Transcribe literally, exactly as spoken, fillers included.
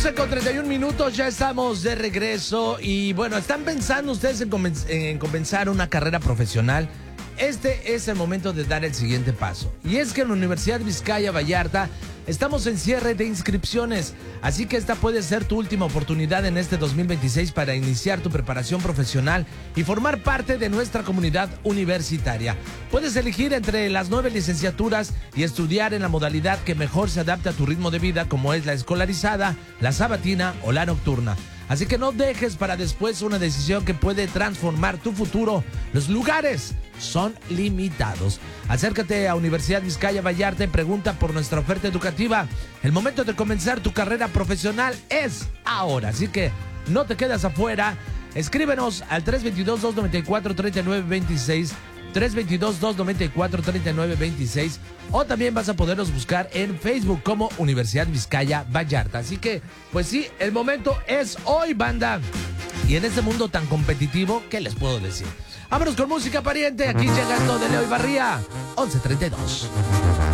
once con treinta y un minutos, ya estamos de regreso. Y bueno, ¿están pensando ustedes en, comenz- en comenzar una carrera profesional? Este es el momento de dar el siguiente paso. Y es que en la Universidad Vizcaya Vallarta estamos en cierre de inscripciones, así que esta puede ser tu última oportunidad en este dos mil veintiséis para iniciar tu preparación profesional y formar parte de nuestra comunidad universitaria. Puedes elegir entre las nueve licenciaturas y estudiar en la modalidad que mejor se adapte a tu ritmo de vida, como es la escolarizada, la sabatina o la nocturna. Así que no dejes para después una decisión que puede transformar tu futuro. Los lugares son limitados. Acércate a Universidad Vizcaya Vallarta y pregunta por nuestra oferta educativa. El momento de comenzar tu carrera profesional es ahora, así que no te quedas afuera. Escríbenos al tres dos dos, dos nueve cuatro, tres nueve dos seis, tres dos dos, dos nueve cuatro, tres nueve dos seis, o también vas a podernos buscar en Facebook como Universidad Vizcaya Vallarta. Así que, pues sí, el momento es hoy, banda. Y en este mundo tan competitivo, ¿qué les puedo decir? Vámonos con música, pariente. Aquí llega esto de Leo Ibarría, once treinta y dos.